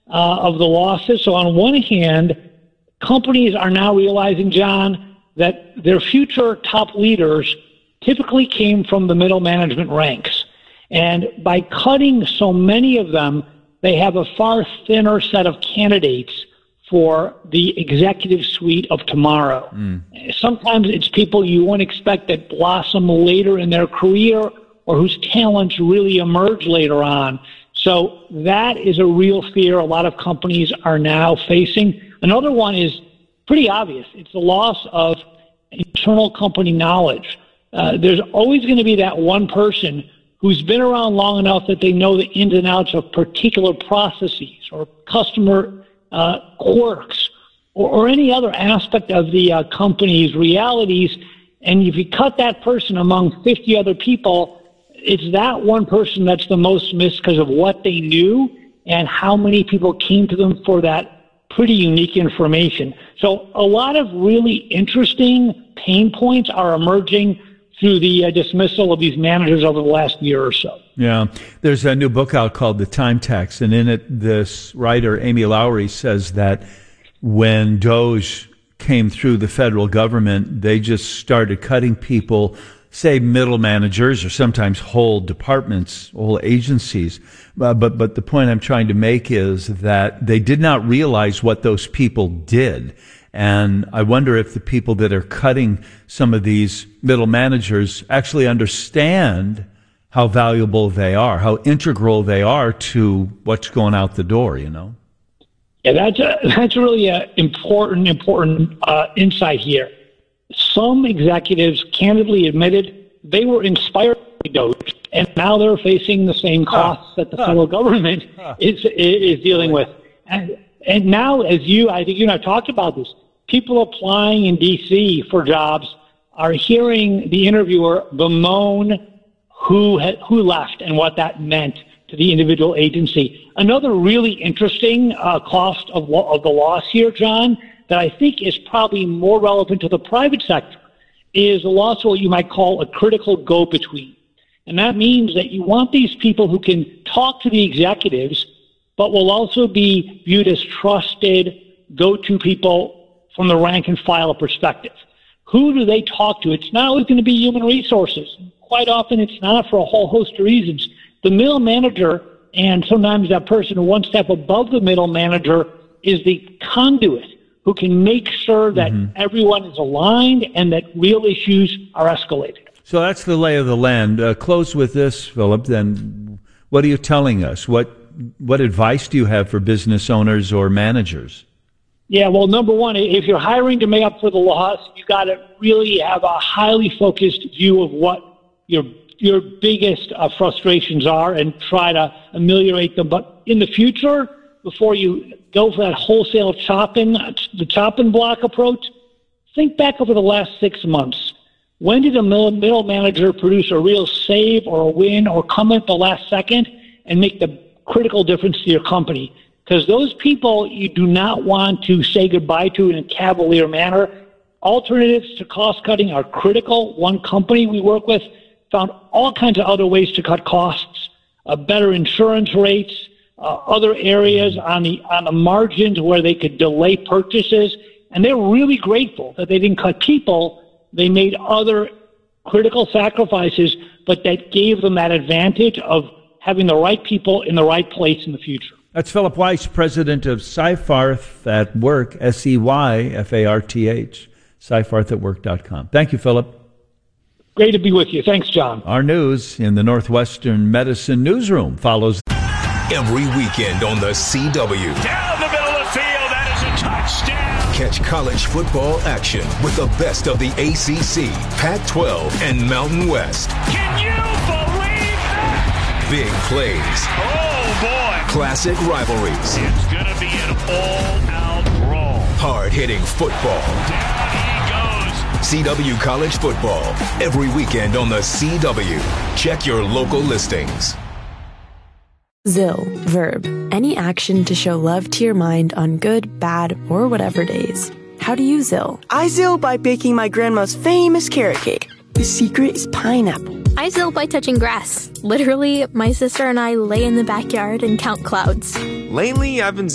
of the losses. So on one hand, companies are now realizing, John, that their future top leaders typically came from the middle management ranks. And by cutting so many of them, they have a far thinner set of candidates for the executive suite of tomorrow. Sometimes it's people you won't expect that blossom later in their career or whose talents really emerge later on. So that is a real fear a lot of companies are now facing. Another one is pretty obvious. It's the loss of internal company knowledge. There's always going to be that one person who's been around long enough that they know the ins and outs of particular processes or customer quirks or any other aspect of the company's realities. And if you cut that person among 50 other people, it's that one person that's the most missed because of what they knew and how many people came to them for that pretty unique information. So a lot of really interesting pain points are emerging through the dismissal of these managers over the last year or so. Yeah. There's a new book out called The Time Tax, and in it, this writer, Amy Lowry, says that when DOGE came through the federal government, they just started cutting people, say middle managers or sometimes whole departments, whole agencies. But the point I'm trying to make is that they did not realize what those people did. And I wonder if the people that are cutting some of these middle managers actually understand how valuable they are, how integral they are to what's going out the door, you know? Yeah, that's really an important insight here. Some executives candidly admitted they were inspired by DOGE, and now they're facing the same costs that the federal government is dealing with. And now, I think you and I talked about this, people applying in D.C. for jobs are hearing the interviewer bemoan who left and what that meant to the individual agency. Another really interesting cost of the loss here, John, that I think is probably more relevant to the private sector is the loss of what you might call a critical go-between. And that means that you want these people who can talk to the executives, but will also be viewed as trusted go-to people from the rank and file perspective. Who do they talk to? It's not always going to be human resources. Quite often it's not, for a whole host of reasons. The middle manager, and sometimes that person one step above the middle manager, is the conduit who can make sure that everyone is aligned and that real issues are escalated. So that's the lay of the land. Close with this, Philip, then what are you telling us? What advice do you have for business owners or managers? Yeah, well, number one, if you're hiring to make up for the loss, you got to really have a highly focused view of what your biggest frustrations are and try to ameliorate them. But in the future, before you go for that wholesale the chopping block approach, think back over the last 6 months. When did a middle manager produce a real save or a win or come at the last second and make the critical difference to your company? Because those people you do not want to say goodbye to in a cavalier manner. Alternatives to cost cutting are critical. One company we work with found all kinds of other ways to cut costs, better insurance rates, other areas on the margins where they could delay purchases. And they're really grateful that they didn't cut people. They made other critical sacrifices, but that gave them that advantage of having the right people in the right place in the future. That's Philip Weiss, president of Seyfarth at Work, Seyfarth, Seyfarthatwork.com. Thank you, Philip. Great to be with you. Thanks, John. Our news in the Northwestern Medicine Newsroom follows every weekend on the CW. Down the middle of the field, that is a touchdown. Catch college football action with the best of the ACC, Pac-12, and Mountain West. Can you believe that? Big plays. Oh, boy. Classic rivalries. It's going to be an all-out brawl. Hard-hitting football. Down he goes. CW College Football, every weekend on the CW. Check your local listings. Zill, verb, any action to show love to your mind on good, bad, or whatever days. How do you Zill? I Zill by baking my grandma's famous carrot cake. The secret is pineapple. I Zill by touching grass. Literally, my sister and I lay in the backyard and count clouds. Lately, I've been